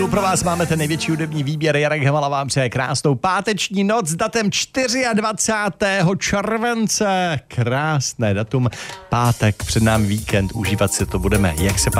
Pro vás máme ten největší hudební výběr. Jarek Hemala vám přeje krásnou páteční noc s datem 24. července. Krásné datum, pátek, před námi víkend, užívat si to budeme, jak se